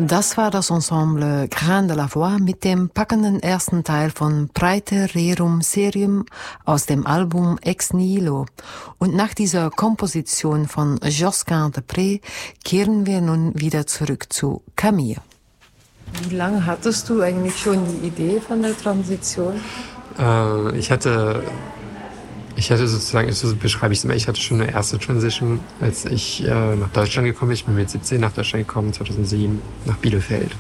Das war das Ensemble Grain de la Voix mit dem packenden ersten Teil von Praeter Rerum Serium aus dem Album Ex Nihilo. Und nach dieser Komposition von Josquin de Prez kehren wir nun wieder zurück zu Camille. Wie lange hattest du eigentlich schon die Idee von der Transition? Ich hatte sozusagen, so beschreibe ich es immer, ich hatte schon eine erste Transition, als ich nach Deutschland gekommen bin. Ich bin mit 17 nach Deutschland gekommen, 2007, nach Bielefeld.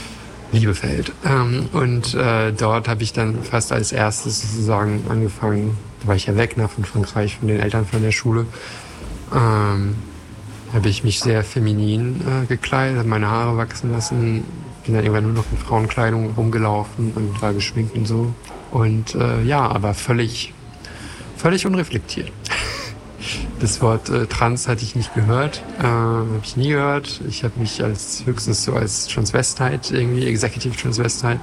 Dort habe ich dann fast als erstes sozusagen angefangen, da war ich ja weg von Frankreich, von den Eltern von der Schule, habe ich mich sehr feminin gekleidet, habe meine Haare wachsen lassen, bin dann irgendwann nur noch in Frauenkleidung rumgelaufen und war geschminkt und so. Und aber völlig unreflektiert. Das Wort Trans hatte ich nicht gehört, habe ich nie gehört. Ich habe mich höchstens so als Transvestite, irgendwie Executive Transvestite,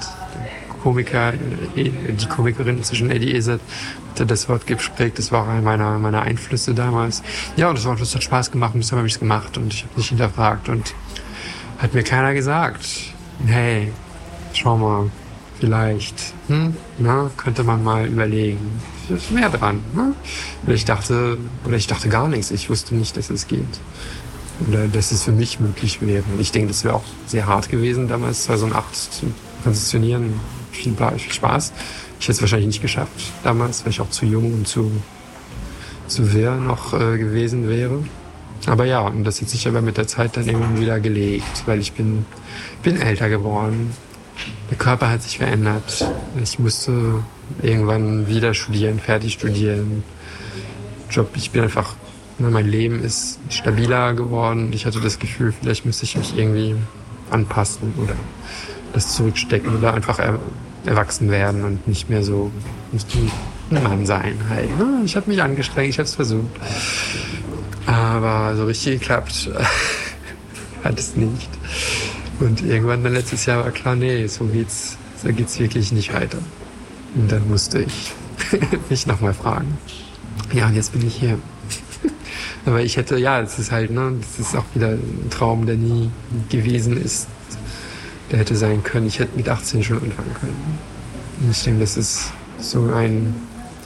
die Komikerin zwischen Eddie Izzard hatte das Wort geprägt. Das war auch einer meiner Einflüsse damals. Ja, und das hat Spaß gemacht und deshalb habe ich es gemacht und ich habe nicht hinterfragt und hat mir keiner gesagt, hey, schau mal, vielleicht, könnte man mal überlegen. Ist mehr dran. Ne? Ich dachte gar nichts. Ich wusste nicht, dass es geht. Oder dass es für mich möglich wäre. Ich denke, das wäre auch sehr hart gewesen, damals 2008 zu transitionieren. Viel Spaß. Ich hätte es wahrscheinlich nicht geschafft damals, weil ich auch zu jung und zu wirr noch gewesen wäre. Aber ja, und das hat sich aber mit der Zeit dann irgendwann wieder gelegt, weil ich bin älter geworden. Der Körper hat sich verändert. Ich musste irgendwann wieder fertig studieren. Ich bin einfach, mein Leben ist stabiler geworden. Ich hatte das Gefühl, vielleicht müsste ich mich irgendwie anpassen oder das zurückstecken oder einfach erwachsen werden und nicht mehr so ein Mann sein. Halt. Ich habe mich angestrengt, ich habe es versucht. Aber so richtig geklappt hat es nicht. Und irgendwann dann letztes Jahr war klar, nee, so geht's wirklich nicht weiter. Und dann musste ich mich nochmal fragen. Ja, und jetzt bin ich hier. Aber es ist halt, das ist auch wieder ein Traum, der nie gewesen ist. Der hätte sein können. Ich hätte mit 18 schon anfangen können. Und ich denke, das ist so ein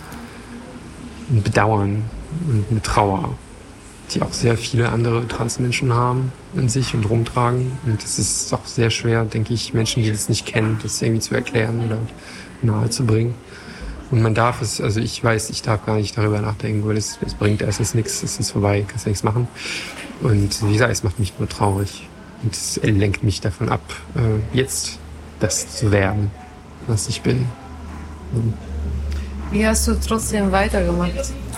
Bedauern und eine Trauer, die auch sehr viele andere Transmenschen haben in sich und rumtragen. Und es ist auch sehr schwer, denke ich, Menschen, die das nicht kennen, das irgendwie zu erklären oder nahe zu bringen. Und man darf es, also ich weiß, ich darf gar nicht darüber nachdenken, weil es bringt erstens nichts, es ist vorbei, kannst nichts machen. Und wie gesagt, es macht mich nur traurig. Und es lenkt mich davon ab, jetzt das zu werden, was ich bin. Wie hast du trotzdem weitergemacht?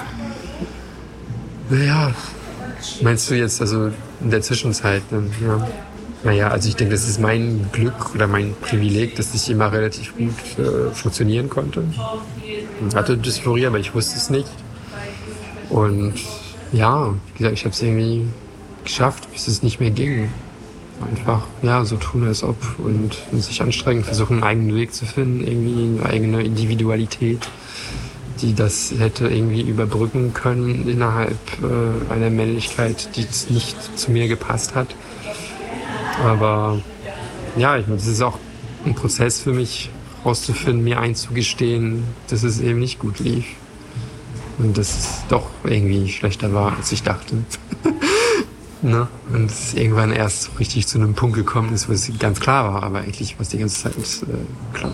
Naja, meinst du jetzt also in der Zwischenzeit? Ja. Naja, also ich denke, das ist mein Glück oder mein Privileg, dass ich immer relativ gut funktionieren konnte. Ich hatte Dysphorie, aber ich wusste es nicht. Und ja, wie gesagt, ich habe es irgendwie geschafft, bis es nicht mehr ging. Einfach, so tun als ob und sich anstrengen, versuchen einen eigenen Weg zu finden, irgendwie eine eigene Individualität, die das hätte irgendwie überbrücken können innerhalb einer Männlichkeit, die nicht zu mir gepasst hat. Aber ja, ich meine, das ist auch ein Prozess für mich, rauszufinden, mir einzugestehen, dass es eben nicht gut lief. Und dass es doch irgendwie schlechter war, als ich dachte. Ne? Und es irgendwann erst so richtig zu einem Punkt gekommen ist, wo es ganz klar war, aber eigentlich war es die ganze Zeit klar.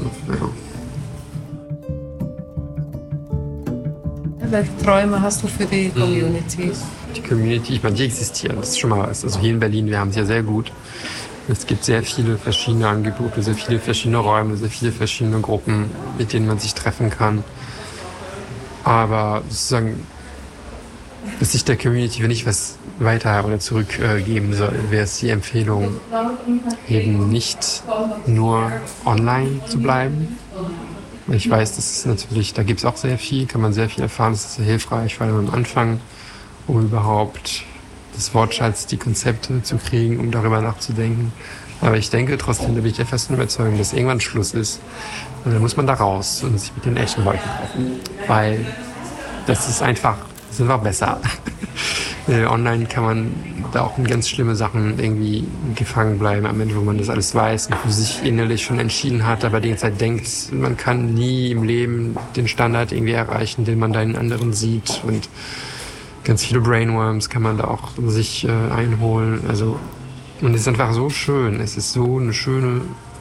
Ja. Welche Träume hast du für die Community? Die Community, ich meine, die existieren, das ist schon mal was. Also hier in Berlin, wir haben es ja sehr gut. Es gibt sehr viele verschiedene Angebote, sehr viele verschiedene Räume, sehr viele verschiedene Gruppen, mit denen man sich treffen kann. Aber sozusagen, dass sich der Community, wenn ich was weiter oder zurückgeben soll, wäre es die Empfehlung, eben nicht nur online zu bleiben. Ich weiß, das ist natürlich, da gibt es auch sehr viel, kann man sehr viel erfahren, das ist sehr hilfreich, vor allem am Anfang, um überhaupt das Wortschatz, die Konzepte zu kriegen, um darüber nachzudenken. Aber ich denke trotzdem, da bin ich der festen Überzeugung, dass irgendwann Schluss ist. Und dann muss man da raus und sich mit den echten Leuten treffen. Weil das ist einfach besser. Online kann man da auch in ganz schlimme Sachen irgendwie gefangen bleiben, am Ende, wo man das alles weiß und für sich innerlich schon entschieden hat, aber die ganze Zeit denkt, man kann nie im Leben den Standard irgendwie erreichen, den man da in anderen sieht, und ganz viele Brainworms kann man da auch sich einholen. Also, und es ist einfach so schön. Es ist so eine schöne,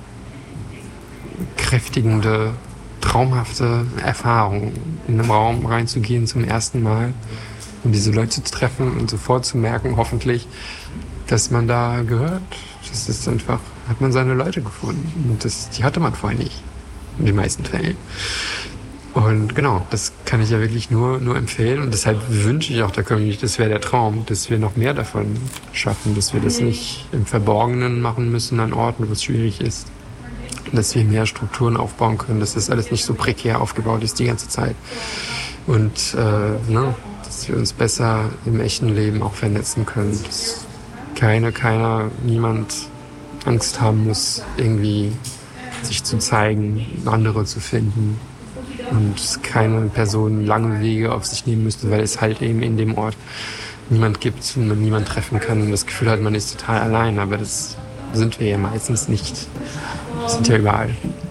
kräftigende, traumhafte Erfahrung, in einen Raum reinzugehen zum ersten Mal und diese Leute zu treffen und sofort zu merken, hoffentlich, dass man da gehört. Das ist einfach, hat man seine Leute gefunden. Und die hatte man vorher nicht. In den meisten Fällen. Und genau, das kann ich ja wirklich nur empfehlen. Und deshalb wünsche ich auch der Community, das wäre der Traum, dass wir noch mehr davon schaffen, dass wir das nicht im Verborgenen machen müssen an Orten, wo es schwierig ist. Dass wir mehr Strukturen aufbauen können, dass das alles nicht so prekär aufgebaut ist die ganze Zeit. Und dass wir uns besser im echten Leben auch vernetzen können. Dass niemand Angst haben muss, irgendwie sich zu zeigen, andere zu finden. Und keine Person lange Wege auf sich nehmen müsste, weil es halt eben in dem Ort niemand gibt und man niemand treffen kann und das Gefühl hat, man ist total allein. Aber das sind wir ja meistens nicht. Wir sind ja überall.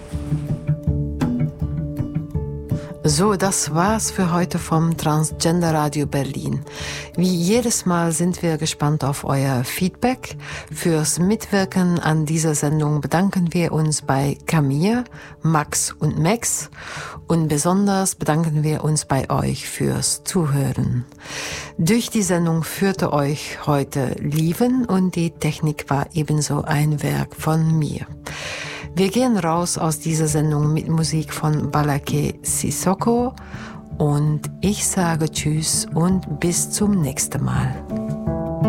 So, das war's für heute vom Transgender Radio Berlin. Wie jedes Mal sind wir gespannt auf euer Feedback. Fürs Mitwirken an dieser Sendung bedanken wir uns bei Camille, Max und Max. Und besonders bedanken wir uns bei euch fürs Zuhören. Durch die Sendung führte euch heute Lieven und die Technik war ebenso ein Werk von mir. Wir gehen raus aus dieser Sendung mit Musik von Balake Sissoko und ich sage Tschüss und bis zum nächsten Mal.